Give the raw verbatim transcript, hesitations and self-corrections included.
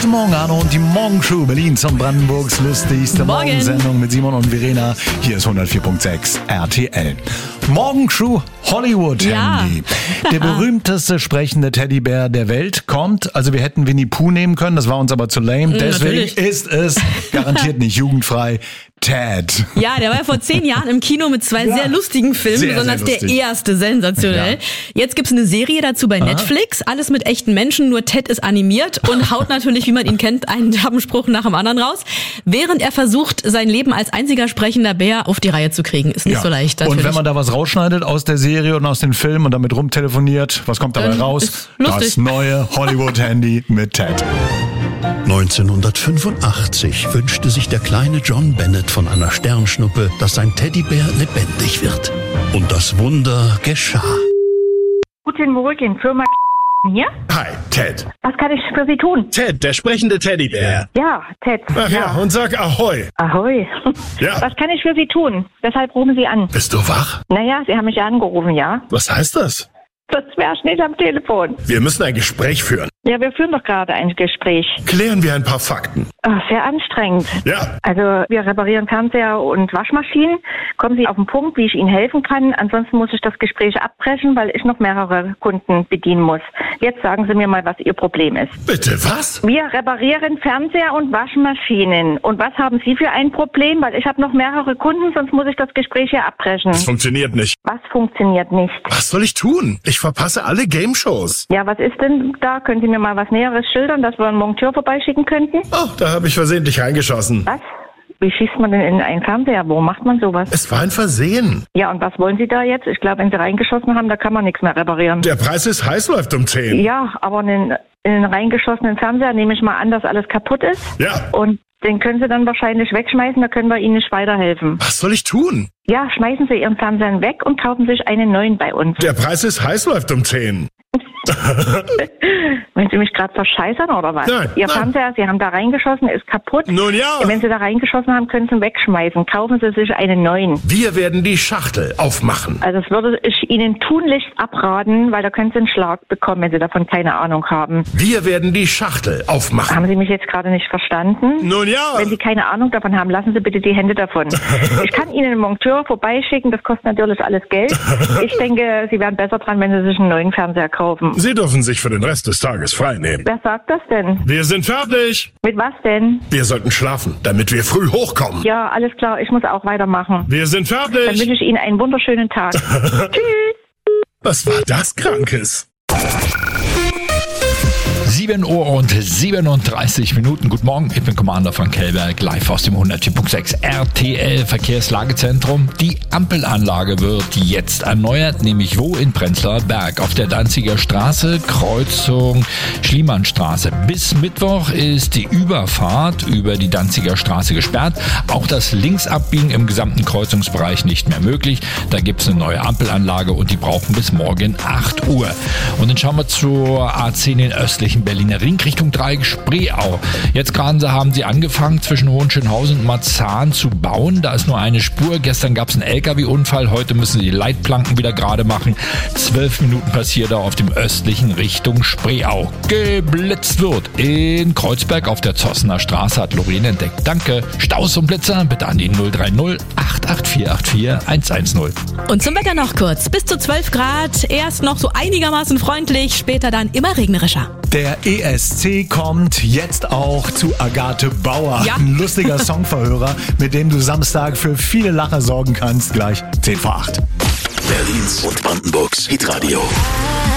Guten Morgen, Arno und die Morgenshow Berlins und Brandenburgs lustigste Morgen. Morgensendung mit Simon und Verena. Hier ist hundertvier Komma sechs R T L. Morgenshow Hollywood Ja. Handy. Der berühmteste sprechende Teddybär der Welt kommt. Also wir hätten Winnie Pooh nehmen können, das war uns aber zu lame. Deswegen natürlich. ist es garantiert nicht jugendfrei. Ted. Ja, der war ja vor zehn Jahren im Kino mit zwei Ja. sehr lustigen Filmen, Sehr, besonders sehr der lustig. erste, sensationell. Ja. Jetzt gibt's eine Serie dazu bei Netflix, alles mit echten Menschen, nur Ted ist animiert und haut natürlich, wie man ihn kennt, einen Spruch nach dem anderen raus, während er versucht, sein Leben als einziger sprechender Bär auf die Reihe zu kriegen. Ist nicht Ja. so leicht, Und natürlich. wenn man da was rausschneidet aus der Serie und aus den Filmen und damit rumtelefoniert, was kommt dabei Dann raus? ist lustig. Das neue Hollywood-Handy mit Ted. neunzehnhundertfünfundachtzig wünschte sich der kleine John Bennett von einer Sternschnuppe, dass sein Teddybär lebendig wird. Und das Wunder geschah. Guten Morgen, Firma hier. Hi, Ted. Was kann ich für Sie tun? Ted, der sprechende Teddybär. Ja, Ted. Ach ja, und sag Ahoi. Ahoi. Ja. Was kann ich für Sie tun? Deshalb rufen Sie an. Bist du wach? Naja, Sie haben mich ja angerufen, ja? Was heißt das? Das wäre nicht am Telefon. Wir müssen ein Gespräch führen. Ja, wir führen doch gerade ein Gespräch. Klären wir ein paar Fakten. Ach, sehr anstrengend. Ja. Also, wir reparieren Fernseher und Waschmaschinen. Kommen Sie auf den Punkt, wie ich Ihnen helfen kann. Ansonsten muss ich das Gespräch abbrechen, weil ich noch mehrere Kunden bedienen muss. Jetzt sagen Sie mir mal, was Ihr Problem ist. Bitte, was? Wir reparieren Fernseher und Waschmaschinen. Und was haben Sie für ein Problem? Weil ich habe noch mehrere Kunden, sonst muss ich das Gespräch hier abbrechen. Das funktioniert nicht. Was funktioniert nicht? Was soll ich tun? Ich verpasse alle Game-Shows. Ja, was ist denn da? Können Sie mir mal was Näheres schildern, dass wir einen Monteur vorbeischicken könnten? Oh, da habe ich versehentlich reingeschossen. Was? Wie schießt man denn in einen Fernseher? Wo macht man sowas? Es war ein Versehen. Ja, und was wollen Sie da jetzt? Ich glaube, wenn Sie reingeschossen haben, da kann man nichts mehr reparieren. Der Preis ist heiß, läuft um zehn. Ja, aber einen, einen reingeschossenen Fernseher nehme ich mal an, dass alles kaputt ist. Ja. Und den können Sie dann wahrscheinlich wegschmeißen, da können wir Ihnen nicht weiterhelfen. Was soll ich tun? Ja, schmeißen Sie Ihren Fernseher weg und kaufen sich einen neuen bei uns. Der Preis ist heiß, läuft um zehn. Wollen Sie mich gerade verscheißern oder was? Nein, Ihr nein. Fernseher, Sie haben da reingeschossen, ist kaputt. Nun ja. Wenn Sie da reingeschossen haben, können Sie ihn wegschmeißen. Kaufen Sie sich einen neuen. Wir werden die Schachtel aufmachen. Also das würde ich Ihnen tunlichst abraten, weil da können Sie einen Schlag bekommen, wenn Sie davon keine Ahnung haben. Wir werden die Schachtel aufmachen. Haben Sie mich jetzt gerade nicht verstanden? Nun ja. Wenn Sie keine Ahnung davon haben, lassen Sie bitte die Hände davon. Ich kann Ihnen einen Monteur vorbeischicken, das kostet natürlich alles Geld. Ich denke, Sie wären besser dran, wenn Sie sich einen neuen Fernseher kaufen. Sie dürfen sich für den Rest des Tages freinehmen. Wer sagt das denn? Wir sind fertig. Mit was denn? Wir sollten schlafen, damit wir früh hochkommen. Ja, alles klar, ich muss auch weitermachen. Wir sind Dann wünsche fertig. ich Ihnen einen wunderschönen Tag. Tschüss. Was war das Krankes? sieben Uhr und siebenunddreißig Minuten. Guten Morgen, ich bin Commander von Kellberg, live aus dem hundertvier Komma sechs R T L Verkehrslagezentrum. Die Ampelanlage wird jetzt erneuert, nämlich wo? In Prenzlauer Berg auf der Danziger Straße, Kreuzung Schliemannstraße. Bis Mittwoch ist die Überfahrt über die Danziger Straße gesperrt. Auch das Linksabbiegen im gesamten Kreuzungsbereich nicht mehr möglich. Da gibt es eine neue Ampelanlage und die brauchen bis morgen acht Uhr. Und dann schauen wir zur A zehn, den östlichen Berliner Ring Richtung Dreieck Spreeau. Jetzt gerade haben sie angefangen, zwischen Hohenschönhausen und Marzahn zu bauen. Da ist nur eine Spur. Gestern gab es einen L K W-Unfall. Heute müssen sie die Leitplanken wieder gerade machen. Zwölf Minuten passiert da auf dem östlichen Richtung Spreeau. Geblitzt wird in Kreuzberg auf der Zossener Straße, hat Lorene entdeckt. Danke. Staus und Blitzer bitte an die null drei null acht acht vier acht vier eins eins null. Und zum Wetter noch kurz. Bis zu zwölf Grad. Erst noch so einigermaßen freundlich, später dann immer regnerischer. Der E S C kommt jetzt auch zu Agathe Bauer. Ja. Ein lustiger Songverhörer, mit dem du Samstag für viele Lacher sorgen kannst. Gleich zehn vor acht. Berlins und Brandenburgs Hitradio.